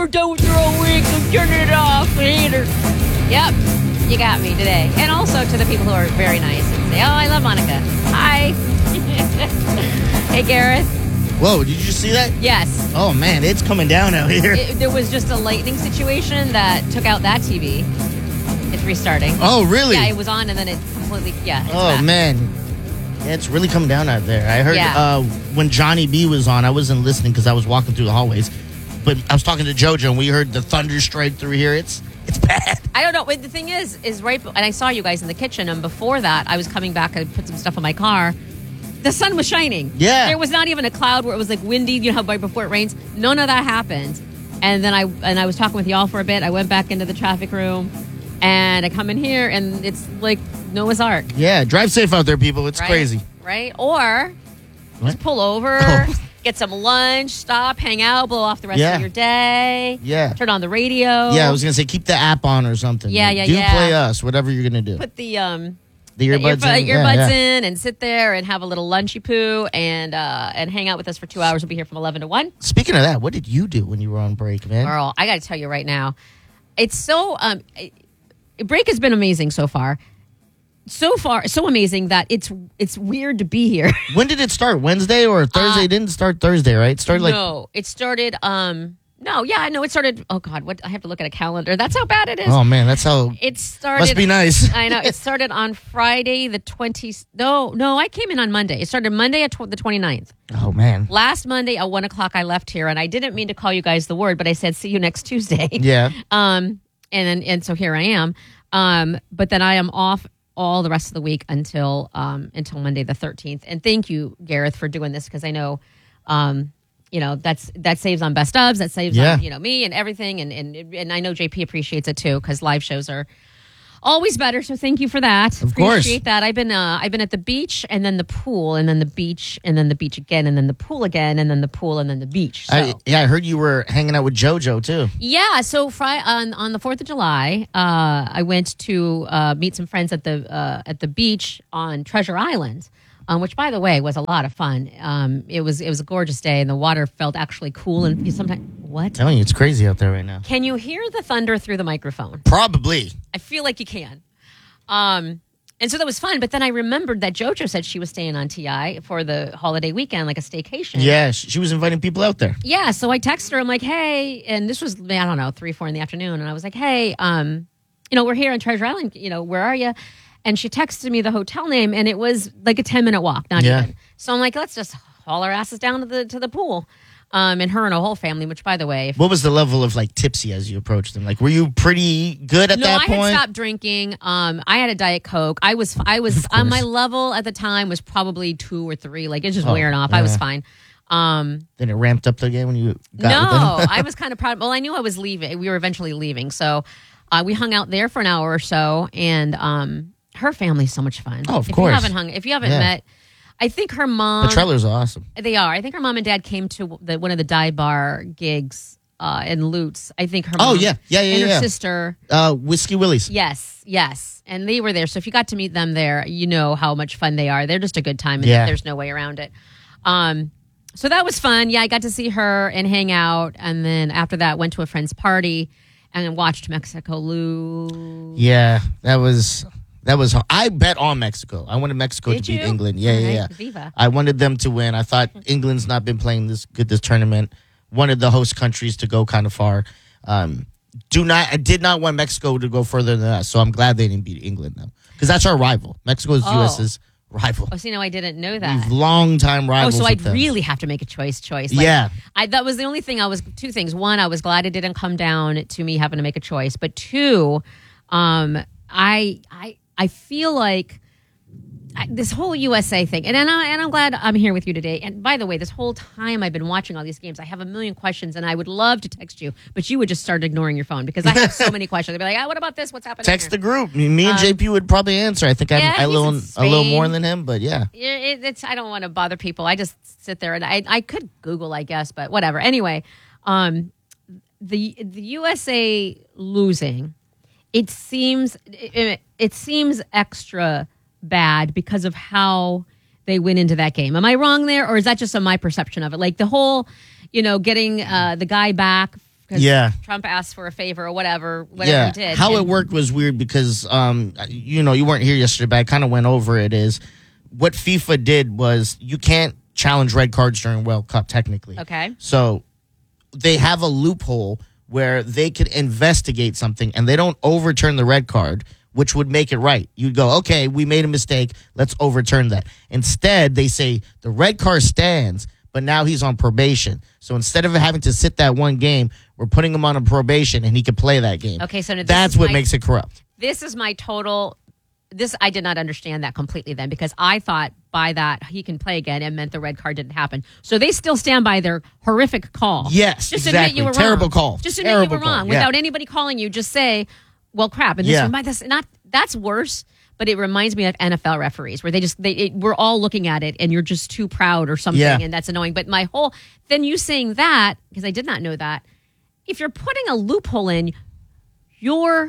we're done with the whole week. I'm turning it off later. Yep, you got me today. And also to the people who are very nice and say, oh, I love Monica. Hi. Hey, Gareth. Whoa, did you see that? Yes. Oh, man, it's coming down out here. There was just a lightning situation that took out that TV. It's restarting. Oh, really? Yeah, it was on and then it completely, it's Oh, back. man. Yeah, it's really coming down out there. I heard when Johnny B was on, I wasn't listening because I was walking through the hallways, but I was talking to JoJo and we heard the thunder strike through here. It's bad. I don't know. The thing is right, and I saw you guys in the kitchen, and before that, I was coming back. I put some stuff in my car. The sun was shining. Yeah. There was not even a cloud where it was like windy, you know, right before it rains. None of that happened. And then I was talking with y'all for a bit. I went back into the traffic room, and I come in here, and it's like Noah's Ark. Yeah, drive safe out there, people. It's right? crazy. Right? Or just pull over, get some lunch, stop, hang out, blow off the rest of your day. Yeah. Turn on the radio. Yeah, I was going to say keep the app on or something. Yeah, Like, yeah, do yeah. play us, whatever you're going to do. Put the earbuds in and sit there and have a little lunchy poo and hang out with us for 2 hours. We'll be here from 11 to 1. Speaking of that, what did you do when you were on break, man? Girl, I got to tell you right now, it's so break has been amazing so far. So far, so amazing that it's weird to be here. When did it start? Wednesday or Thursday? It didn't start Thursday, right? It started no, it started. It started. Oh God, what? I have to look at a calendar. That's how bad it is. Oh man, that's how. It started. Must be nice. I know. It started on Friday the 20th. No, I came in on Monday. It started Monday at the 29th. Oh man. Last Monday at 1 o'clock, I left here, and I didn't mean to call you guys the word, but I said, "See you next Tuesday." Yeah. And so here I am. But then I am off all the rest of the week until Monday the 13th. And thank you, Gareth, for doing this because I know, that saves on best ofs, that saves on me and everything, and I know JP appreciates it too because live shows are always better. So thank you for that. Of course. Appreciate that. I've been at the beach and then the pool and then the beach and then the beach again and then the pool again and then the pool and then the beach. So. I heard you were hanging out with JoJo too. Yeah, so on the 4th of July, I went to meet some friends at the beach on Treasure Island, which, by the way, was a lot of fun. It was a gorgeous day, and the water felt actually cool. And sometimes, what? I'm telling you, it's crazy out there right now. Can you hear the thunder through the microphone? Probably. I feel like you can. And so that was fun. But then I remembered that JoJo said she was staying on TI for the holiday weekend, like a staycation. Yeah, she was inviting people out there. Yeah, so I texted her. I'm like, hey, and this was, I don't know, 3, 4 in the afternoon. And I was like, hey, we're here on Treasure Island. Where are you? And she texted me the hotel name, and it was like a 10-minute walk, not even. So I'm like, let's just haul our asses down to the pool. And her and her whole family, which, by the way... What was the level of, tipsy as you approached them? Were you pretty good at that point? No, I had stopped drinking. I had a Diet Coke. I was on my level at the time was probably 2 or 3. It's just wearing off. I was fine. Then it ramped up again when you got No, with them? I was kind of proud. Well, I knew I was leaving. We were eventually leaving. So we hung out there for an hour or so, and... her family's so much fun. Oh, of course. If you haven't met, I think her mom. Petreller's awesome. They are. I think her mom and dad came to one of the dive bar gigs in Lutz. I think her mom. Oh, yeah. And her sister. Whiskey Willie's. Yes. And they were there. So if you got to meet them there, you know how much fun they are. They're just a good time, and there's no way around it. So that was fun. Yeah, I got to see her and hang out. And then after that, went to a friend's party and then watched Mexico lose. Yeah, that was I bet on Mexico. I wanted Mexico to beat England. Yeah. Viva. I wanted them to win. I thought England's not been playing this tournament. Wanted the host countries to go kind of far. I did not want Mexico to go further than that. So I'm glad they didn't beat England though, because that's our rival. Mexico is US's rival. Oh, see, no, I didn't know that. We've long time rivals. Oh, so I'd them. really have to make a choice. Yeah. That was the only thing. Two things. One, I was glad it didn't come down to me having to make a choice. But two, I feel like this whole USA thing, and I'm glad I'm here with you today. And by the way, this whole time I've been watching all these games, I have a million questions, and I would love to text you, but you would just start ignoring your phone because I have so many questions. I'd be like, what about this? What's happening? Text here? the group. Me and JP would probably answer. I think I'm a little more than him, but yeah. I don't want to bother people. I just sit there and I could Google, I guess, but whatever. Anyway, the USA losing. It seems extra bad because of how they went into that game. Am I wrong there, or is that just my perception of it? The whole, getting the guy back because Yeah. Trump asked for a favor or whatever he did. How And- it worked was weird because, you weren't here yesterday, but I kind of went over it. Is what FIFA did was you can't challenge red cards during World Cup technically. Okay. So they have a loophole where they could investigate something and they don't overturn the red card, which would make it right. You'd go, okay, we made a mistake. Let's overturn that. Instead, they say the red card stands, but now he's on probation. So instead of having to sit that one game, we're putting him on a probation and he can play that game. Okay, so that's what makes it corrupt. This is my total. I did not understand that completely then, because I thought by that he can play again and meant the red card didn't happen. So they still stand by their horrific call. Yes, just exactly. admit you were Terrible wrong. call. Just admit Terrible you were wrong call. Yeah. without anybody calling you. Just say, "Well, crap." And that's worse. But it reminds me of NFL referees where we're all looking at it and you're just too proud or something, Yeah. and that's annoying. But then you saying that, because I did not know that, if you're putting a loophole in, you're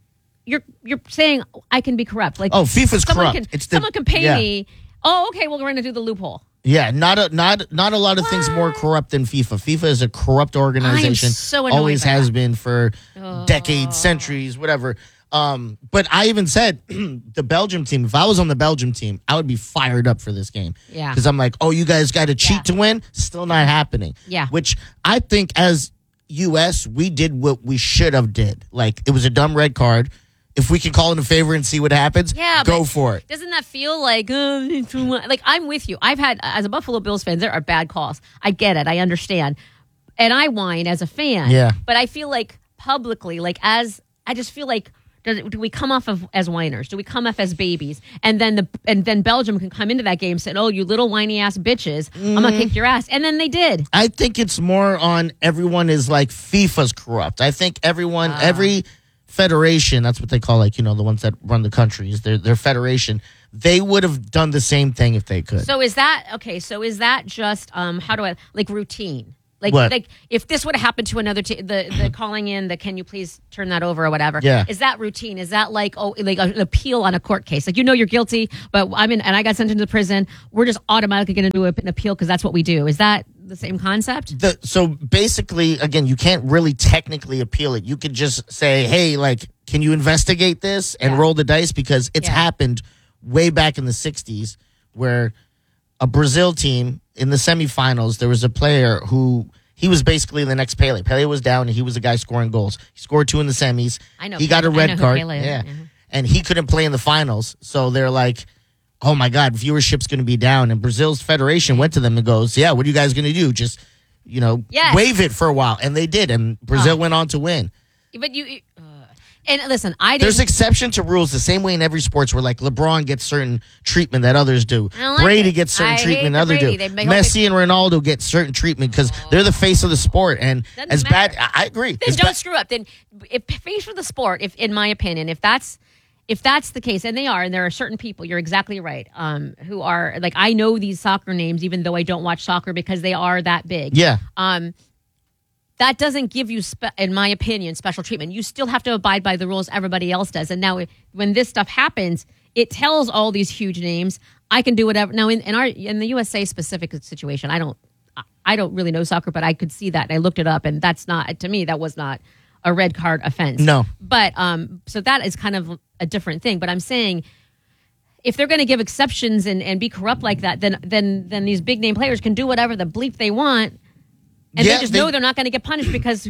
saying I can be corrupt. Like, FIFA's someone corrupt. Someone can pay me. Oh, okay. Well, we're going to do the loophole. Yeah, not a lot of things more corrupt than FIFA. FIFA is a corrupt organization. I am so annoyed always by has that. been for decades, centuries, whatever. But I even said the Belgium team. If I was on the Belgium team, I would be fired up for this game. Yeah. Because I'm like, oh, you guys got to cheat Yeah. to win. Still not happening. Yeah. Which I think as U.S. we did what we should have did. Like it was a dumb red card. If we can call in a favor and see what happens, go but for it. Doesn't that feel like I'm with you? I've had, as a Buffalo Bills fan, there are bad calls. I get it. I understand. And I whine as a fan. Yeah. But I feel like publicly, I just feel like, do we come off as whiners? Do we come off as babies? And then Belgium can come into that game and say, "Oh, you little whiny ass bitches, I'm gonna kick your ass," and then they did. I think it's more on everyone is like FIFA's corrupt. I think every federation, that's what they call the ones that run the countries, their federation, they would have done the same thing if they could. So is that okay? So is that just how do I routine? What? Like if this would have happened to another team, the calling in the can you please turn that over or whatever. Yeah. Is that routine? Is that like an appeal on a court case? Like you're guilty, but and I got sentenced to prison. We're just automatically going to do an appeal because that's what we do. Is that the same concept? So basically, again, you can't really technically appeal it. You could just say, hey, can you investigate this and roll the dice? Because it's happened way back in the 60s where a Brazil team in the semifinals, there was a player who he was basically the next Pele. Pele was down and he was the guy scoring goals. He scored 2 in the semis. I know. He got a red card. Yeah. And he couldn't play in the finals. So they're like, oh my God, viewership's going to be down. And Brazil's federation went to them and goes, yeah, what are you guys going to do? Just, wave it for a while. And they did. And Brazil went on to win. But and listen, There's exception to rules the same way in every sports where LeBron gets certain treatment that others do. I don't like Brady it. gets certain I treatment hate others do. Brady. They Messi and Ronaldo get certain treatment because they're the face of the sport. And Doesn't as matter. bad, I agree. Then don't screw up. Then if face for the sport, in my opinion, if that's the case, and they are, and there are certain people, you're exactly right, who are I know these soccer names even though I don't watch soccer because they are that big. Yeah. That doesn't give you, in my opinion, special treatment. You still have to abide by the rules everybody else does. And now, when this stuff happens, it tells all these huge names, I can do whatever. Now, in the USA specific situation, I don't really know soccer, but I could see that. And I looked it up, and to me, that was not a red card offense. No. But so that is kind of a different thing. But I'm saying, if they're going to give exceptions and be corrupt like that, then these big name players can do whatever the bleep they want. And they just know they're not going to get punished because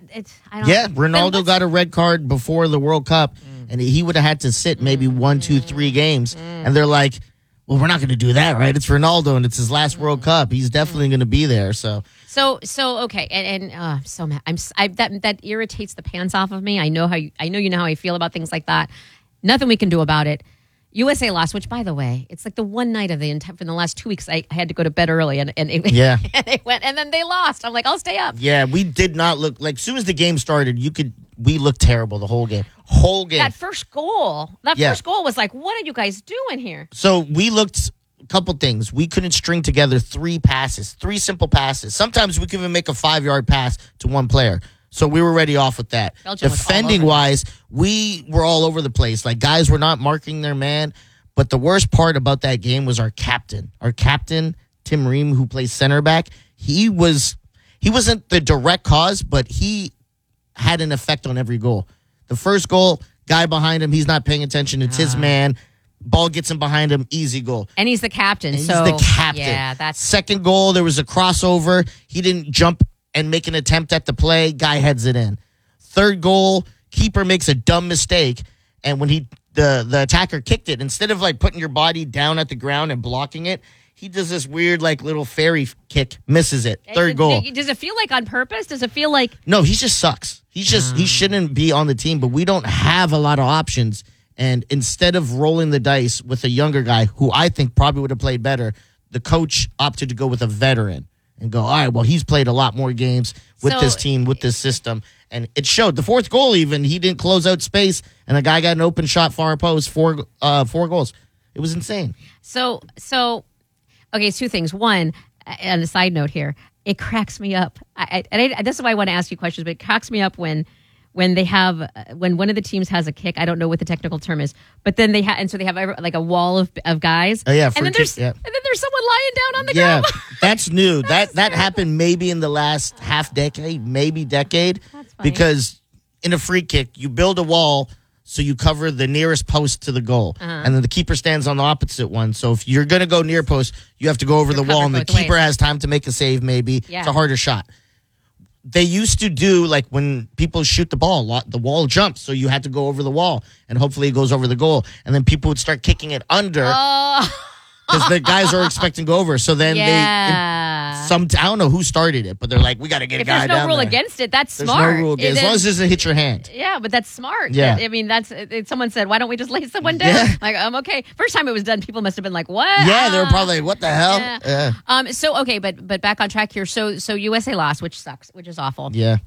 Ronaldo got a red card before the World Cup, and he would have had to sit maybe 1, 2, 3 games. And they're like, well, we're not going to do that, right? It's Ronaldo, and it's his last World Cup. He's definitely going to be there. So okay, and I'm so mad. That irritates the pants off of me. I know you know how I feel about things like that. Nothing we can do about it. USA lost, which, by the way, it's like the one night of for the last 2 weeks, I had to go to bed early, and they went, and then they lost. I'm like, I'll stay up. Yeah, we did not look as soon as the game started. We looked terrible the whole game. That first goal was like, what are you guys doing here? So we looked a couple things. We couldn't string together 3 simple passes. Sometimes we could even make a 5-yard pass to one player. So we were already off with that. Belgium Defending wise, we were all over the place. Guys were not marking their man. But the worst part about that game was our captain. Our captain, Tim Ream, who plays center back, he he wasn't the direct cause, but he had an effect on every goal. The first goal, guy behind him, he's not paying attention. It's his man. Ball gets him behind him, easy goal. And he's the captain. And so he's the captain. Yeah, that's Second goal, there was a crossover. He didn't jump and make an attempt at the play. Guy heads it in. Third goal, keeper makes a dumb mistake. And when the attacker kicked it, instead of like putting your body down at the ground and blocking it, he does this weird like little fairy kick, misses it. Third goal. Does it feel like on purpose? Does it feel like No, he just sucks. He shouldn't be on the team, but we don't have a lot of options. And instead of rolling the dice with a younger guy who I think probably would have played better, the coach opted to go with a veteran and go, all right, well, he's played a lot more games with this team, with this system. And it showed. The fourth goal even, he didn't close out space, and a guy got an open shot far post, four goals. It was insane. So okay, two things. One, on a side note here, it cracks me up. This is why I want to ask you questions, but it cracks me up when they have when one of the teams has a kick. I don't know what the technical term is, but then they have, and so they have like a wall of guys. Oh yeah, and then there's someone lying down on the ground. Yeah, that's new. that happened maybe in the last half decade, maybe decade. That's funny. Because in a free kick, you build a wall so you cover the nearest post to the goal, and then the keeper stands on the opposite one. So if you're gonna go near post, you have to go over the wall, and the keeper has time to make a save. Maybe it's a harder shot. They used to do, like, when people shoot the ball, the wall jumps, so you had to go over the wall, and hopefully it goes over the goal. And then people would start kicking it under because the guys are expecting to go over. So then I don't know who started it, but they're like, we got to get a guy down there. There's no rule against it. That's smart. There's no rule against it. As long as it doesn't hit your hand. Yeah, but that's smart. Yeah. I mean, someone said, why don't we just lay someone down? Yeah. Like, okay. First time it was done, people must have been like, what? Yeah, they were probably like, what the hell? Yeah. So, okay, but back on track here. So USA lost, which sucks, which is awful. Yeah.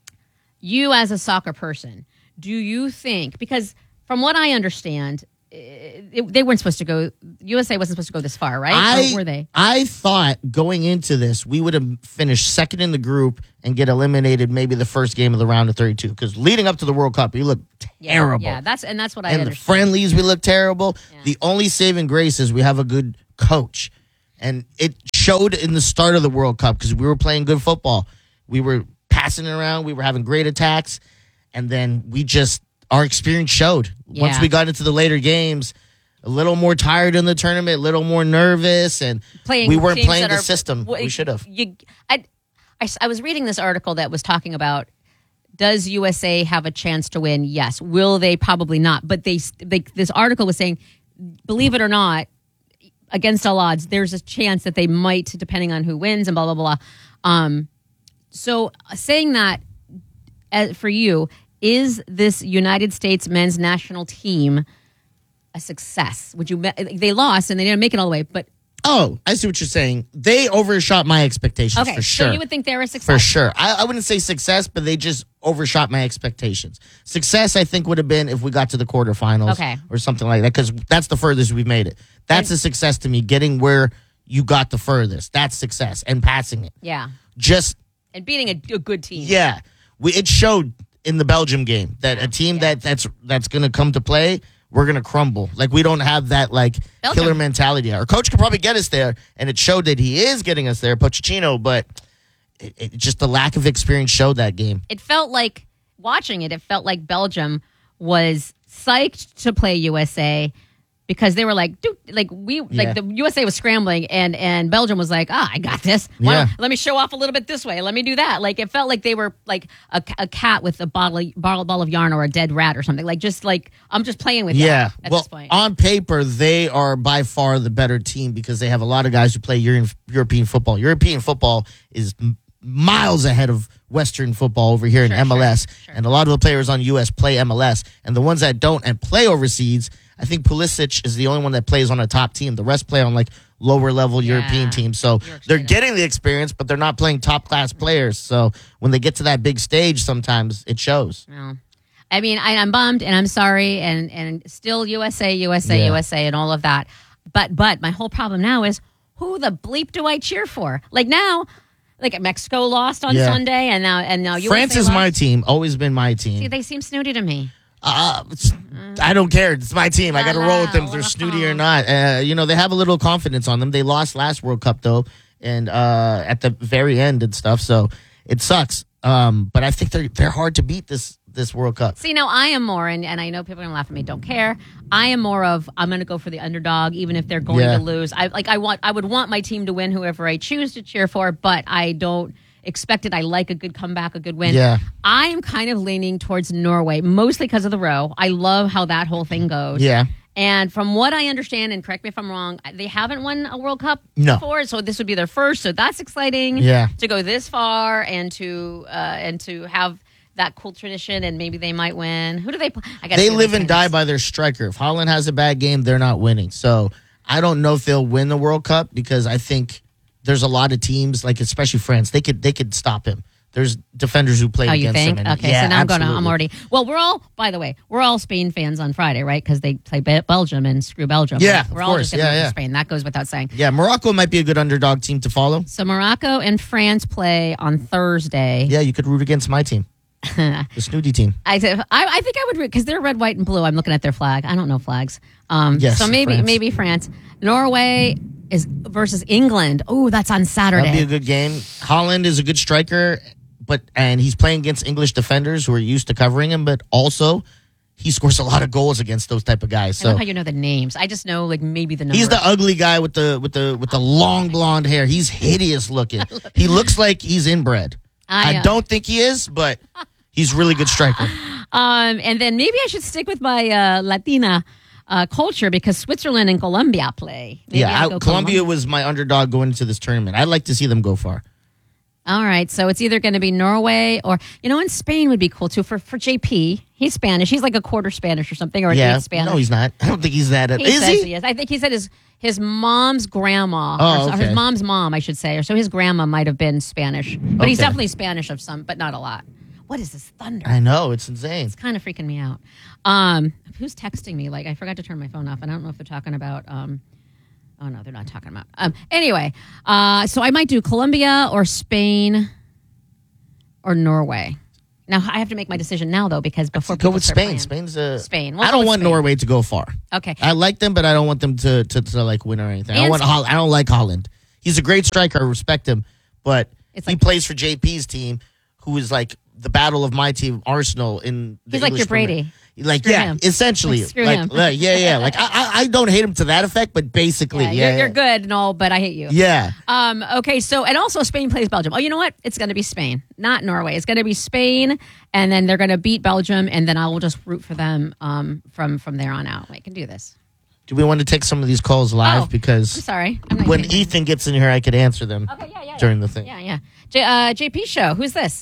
You as a soccer person, do you think, because from what I understand, they weren't supposed to go, USA wasn't supposed to go this far, right? Or were they? I thought going into this, we would have finished second in the group and get eliminated maybe the first game of the round of 32. Because leading up to the World Cup, we looked terrible. Yeah, that's what I understand. And the friendlies, we looked terrible. Yeah. The only saving grace is we have a good coach. And it showed in the start of the World Cup because we were playing good football. We were passing it around. We were having great attacks. And then our experience showed. Yeah. Once we got into the later games, a little more tired in the tournament, a little more nervous, and we weren't playing the system we should have. I was reading this article that was talking about, does USA have a chance to win? Yes. Will they? Probably not. But this article was saying, believe it or not, against all odds, there's a chance that they might, depending on who wins and blah, blah, blah. So saying that for you, is this United States men's national team a success? They lost and they didn't make it all the way, but. Oh, I see what you're saying. They overshot my expectations for sure. So you would think they're a success. For sure. I wouldn't say success, but they just overshot my expectations. Success, I think, would have been if we got to the quarterfinals or something like that, because that's the furthest we've made it. That's a success to me, getting where you got the furthest. That's success. And passing it. Yeah. And beating a good team. Yeah. It showed in the Belgium game that a team that's going to come to play, we're going to crumble. Like, we don't have that, like, Belgium killer mentality. Our coach could probably get us there, and it showed that he is getting us there, Pochettino, but it just the lack of experience showed that game. It felt like, watching it felt like Belgium was psyched to play USA because they were like, dude, the USA was scrambling and Belgium was like, I got this. Let me show off a little bit this way. Let me do that. Like, it felt like they were like a cat with a ball of yarn or a dead rat or something. Like, I'm just playing with you at this point. On paper, they are by far the better team because they have a lot of guys who play European football. European football is miles ahead of Western football over here in MLS. Sure. And a lot of the players on US play MLS. And the ones that don't and play overseas, I think Pulisic is the only one that plays on a top team. The rest play on like lower level European teams. So they're getting the experience, but they're not playing top class players. So when they get to that big stage, sometimes it shows. No. I mean, I'm bummed and I'm sorry and still USA and all of that. But my whole problem now is, who the bleep do I cheer for? Like now, like Mexico lost on Sunday and now USA France is my team, always been my team. See, they seem snooty to me. I don't care. It's my team. I got to roll with them if they're snooty or not. They have a little confidence on them. They lost last World Cup, though, and at the very end and stuff. So it sucks. But I think they're hard to beat this World Cup. See, now I am more, and I know people are going to laugh at me, don't care. I am more of, I'm going to go for the underdog, even if they're going to lose. I would want my team to win, whoever I choose to cheer for, but I don't expect it. I like a good comeback, a good win. Yeah. I am kind of leaning towards Norway, mostly because of the row. I love how that whole thing goes. Yeah. And from what I understand, and correct me if I'm wrong, they haven't won a World Cup before, so this would be their first. So that's exciting. Yeah. To go this far and to have that cool tradition, and maybe they might win. Who do they play? They live and die by their striker. If Holland has a bad game, they're not winning. So I don't know if they'll win the World Cup because I think there's a lot of teams, like especially France, they could stop him. There's defenders who play against him. Okay, so now I'm already. Well, we're all Spain fans on Friday, right? Because they play Belgium and screw Belgium. Yeah, we're of all course. just going to for Spain. That goes without saying. Yeah, Morocco might be a good underdog team to follow. So Morocco and France play on Thursday. Yeah, you could root against my team, the Snooty team. I think I would root because they're red, white, and blue. I'm looking at their flag. I don't know flags. Yes, so maybe France. Norway is versus England. Oh, that's on Saturday. That'll be a good game. Holland is a good striker. And he's playing against English defenders who are used to covering him, but also he scores a lot of goals against those type of guys. So I don't know how you know the names. I just know like maybe the numbers. He's the ugly guy with the long blonde hair. He's hideous looking. He looks like he's inbred. I don't think he is, but he's a really good striker. And then maybe I should stick with my Latina culture because Switzerland and Colombia play. Maybe Colombia was my underdog going into this tournament. I'd like to see them go far. All right, so it's either going to be Norway or, in Spain would be cool, too, for JP. He's Spanish. He's like a quarter Spanish or something, or a Spanish. No, he's not. I don't think he's that. Is he? He is. I think he said his mom's grandma, or his mom's mom, I should say, or so his grandma might have been Spanish. But he's definitely Spanish of some, but not a lot. What is this thunder? I know, it's insane. It's kind of freaking me out. Who's texting me? Like, I forgot to turn my phone off, and I don't know if they're talking about... Oh, no, they're not talking about. Anyway, so I might do Colombia or Spain or Norway. Now, I have to make my decision now, though, because before go with Spain. Playing, Spain. I don't want Norway to go far. Okay. I like them, but I don't want them to like win or anything. I don't like Holland. He's a great striker. I respect him, but he plays for JP's team, who is like the battle of my team, Arsenal. He's like your Brady. Like, essentially. Screw him. Yeah. Like, I don't hate him to that effect, but basically, you're good and all, but I hate you. Yeah. Okay, so, and also Spain plays Belgium. Oh, you know what? It's going to be Spain, not Norway. It's going to be Spain, and then they're going to beat Belgium, and then I will just root for them from there on out. I can do this. Do we want to take some of these calls live? Because I'm sorry. When Ethan gets in here, I could answer them during the thing. Yeah. JP Show, who's this?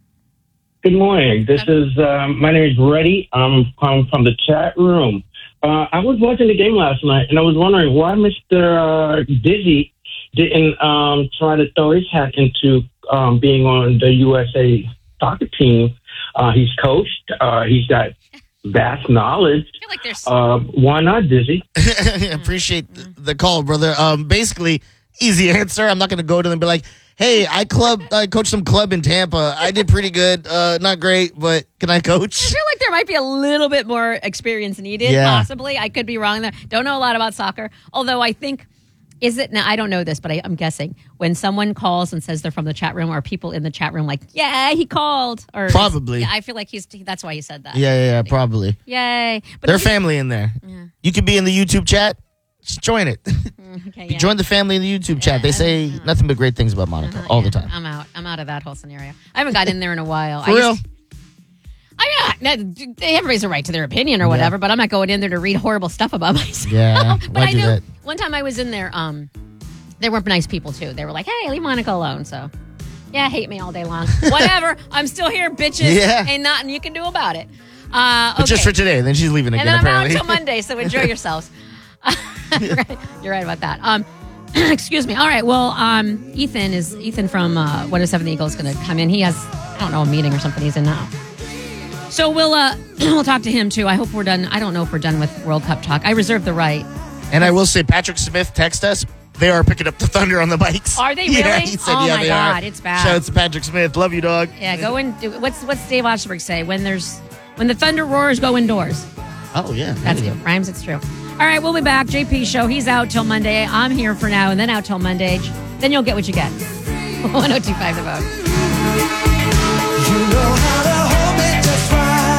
Good morning. This is my name is Reddy. I'm from the chat room. I was watching the game last night, and I was wondering why Mr. Dizzy didn't try to throw his hat into being on the USA soccer team. He's coached. He's got vast knowledge. I feel like there's why not, Dizzy? Appreciate the call, brother. Basically, easy answer. I'm not going to go to them and be like, hey, I coached some club in Tampa. I did pretty good. Not great, but can I coach? I feel like there might be a little bit more experience needed, possibly. I could be wrong there. Don't know a lot about soccer. Although I think, now I don't know this, but I'm guessing, when someone calls and says they're from the chat room, are people in the chat room like, yeah, he called? Or probably. Yeah, I feel like that's why he said that. Yeah, probably. Yay. But their family in there. Yeah. You could be in the YouTube chat. Just join it. Okay, join the family in the YouTube chat. They say nothing but great things about Monica all the time. I'm out of that whole scenario. I haven't gotten in there in a while. For real? Everybody's a right to their opinion or whatever, but I'm not going in there to read horrible stuff about myself. Yeah, but I knew one time I was in there. They were nice people too. They were like, "Hey, leave Monica alone." So, hate me all day long. Whatever. I'm still here, bitches. Yeah. Ain't nothing you can do about it. But just for today. Then she's leaving again. And then apparently. I'm out until Monday. So enjoy yourselves. You're right about that. Excuse me. All right. Well, Ethan from 107 The Eagle is going to come in. He has, I don't know, a meeting or something he's in now. So we'll talk to him too. I hope we're done. I don't know if we're done with World Cup talk. I reserve the right. And I will say, Patrick Smith text us. They are picking up the Thunder on the bikes. Are they really? Yeah, he said, oh my they God, are. it's bad. Shout out to Patrick Smith. Love you, dog. Yeah, go in. What's Dave Osterberg say? When the thunder roars, go indoors. Oh yeah, that's it. Rhymes. It's true. All right, we'll be back. JP Show. He's out till Monday. I'm here for now, and then out till Monday. then you'll get what you get. 102.5 The Bone. You know how to hold me just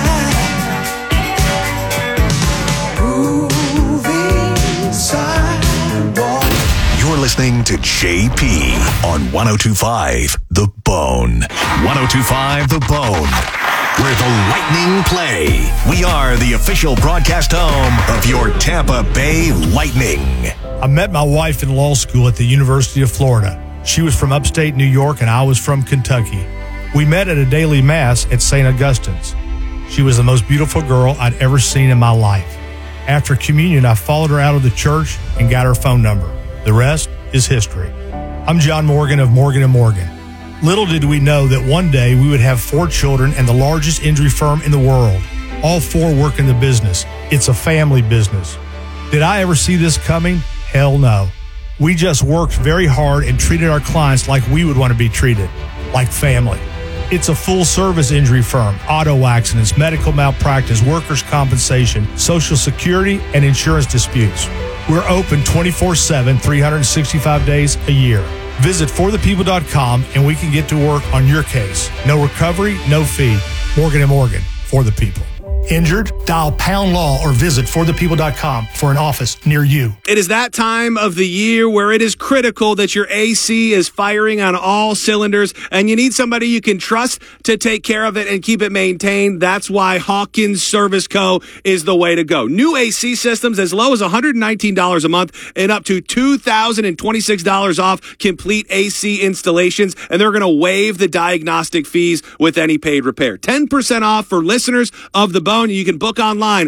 right. Moving sidewalk. You're listening to JP on 102.5 The Bone. 102.5 The Bone, where the Lightning play. We are the official broadcast home of your Tampa Bay Lightning. I met my wife in law school at the University of Florida. She was from upstate New York and I was from Kentucky. We met at a daily mass at St. Augustine's. She was the most beautiful girl I'd ever seen in my life. After communion, I followed her out of the church and got her phone number. The rest is history. I'm John Morgan of Morgan & Morgan. Little did we know that one day we would have 4 children and the largest injury firm in the world. All 4 work in the business. It's a family business. Did I ever see this coming? Hell no. We just worked very hard and treated our clients like we would want to be treated, like family. It's a full-service injury firm, auto accidents, medical malpractice, workers' compensation, Social Security, and insurance disputes. We're open 24/7, 365 days a year. Visit forthepeople.com and we can get to work on your case. No recovery, no fee. Morgan & Morgan, for the people. Injured? Dial pound law or visit forthepeople.com for an office near you. It is that time of the year where it is critical that your AC is firing on all cylinders and you need somebody you can trust to take care of it and keep it maintained. That's why Hawkins Service Co. is the way to go. New AC systems as low as $119 a month and up to $2,026 off complete AC installations, and they're going to waive the diagnostic fees with any paid repair. 10% off for listeners of The Bone. You can book online,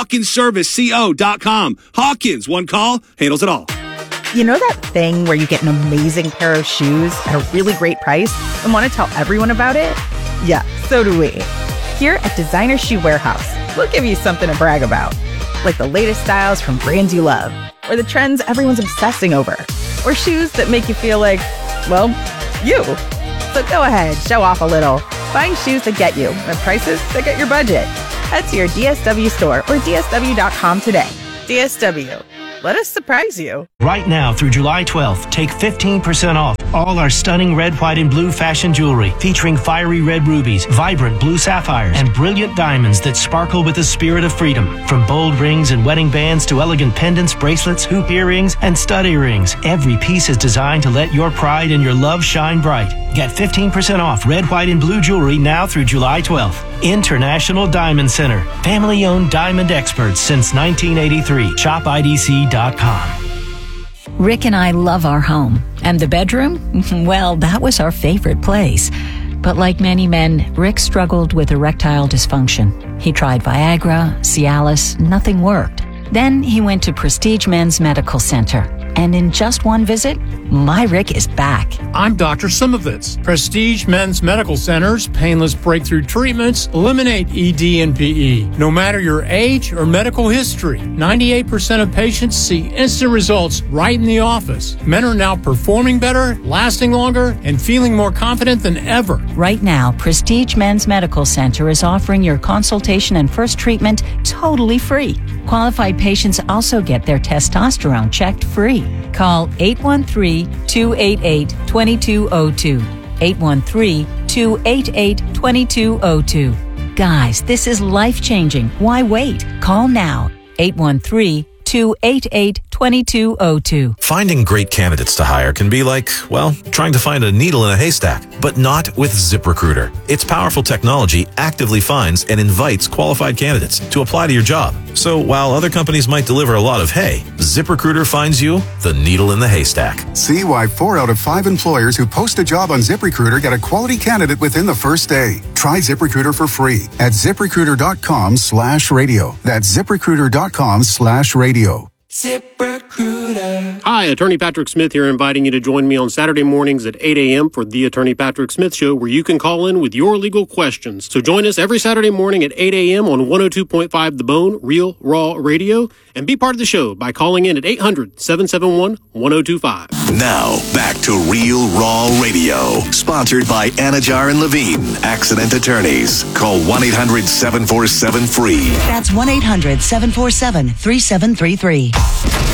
HawkinsServiceCO.com. Hawkins, one call, handles it all. You know that thing where you get an amazing pair of shoes at a really great price and want to tell everyone about it? Yeah, so do we. Here at Designer Shoe Warehouse, we'll give you something to brag about, like the latest styles from brands you love, or the trends everyone's obsessing over, or shoes that make you feel like, well, you. So go ahead, show off a little. Find shoes that get you at prices that get your budget. Head to your DSW store or DSW.com today. DSW. Let us surprise you. Right now through July 12th, take 15% off all our stunning red, white, and blue fashion jewelry featuring fiery red rubies, vibrant blue sapphires, and brilliant diamonds that sparkle with the spirit of freedom. From bold rings and wedding bands to elegant pendants, bracelets, hoop earrings, and stud earrings, every piece is designed to let your pride and your love shine bright. Get 15% off red, white, and blue jewelry now through July 12th. International Diamond Center. Family-owned diamond experts since 1983. ShopIDC.com. Rick and I love our home. And the bedroom? Well, that was our favorite place. But like many men, Rick struggled with erectile dysfunction. He tried Viagra, Cialis, nothing worked. Then he went to Prestige Men's Medical Center. And in just one visit, my Rick is back. I'm Dr. Simovitz. Prestige Men's Medical Center's painless breakthrough treatments eliminate ED and PE. No matter your age or medical history, 98% of patients see instant results right in the office. Men are now performing better, lasting longer, and feeling more confident than ever. Right now, Prestige Men's Medical Center is offering your consultation and first treatment totally free. Qualified patients also get their testosterone checked free. Call 813-288-2202. 813-288-2202. Guys, this is life-changing. Why wait? Call now. 813-288-2202. Finding great candidates to hire can be like, well, trying to find a needle in a haystack, but not with ZipRecruiter. Its powerful technology actively finds and invites qualified candidates to apply to your job. So while other companies might deliver a lot of hay, ZipRecruiter finds you the needle in the haystack. See why 4 out of 5 employers who post a job on ZipRecruiter get a quality candidate within the first day. Try ZipRecruiter for free at ZipRecruiter.com/radio. That's ZipRecruiter.com/radio. ZipRecruiter. Hi, Attorney Patrick Smith here, inviting you to join me on Saturday mornings at 8 a.m. for the Attorney Patrick Smith Show, where you can call in with your legal questions. So join us every Saturday morning at 8 a.m. on 102.5 The Bone, Real Raw Radio, and be part of the show by calling in at 800-771-1025. Now, back to Real Raw Radio, sponsored by Anajar and Levine, Accident Attorneys. Call 1-800-747-FREE. That's 1-800-747-3733.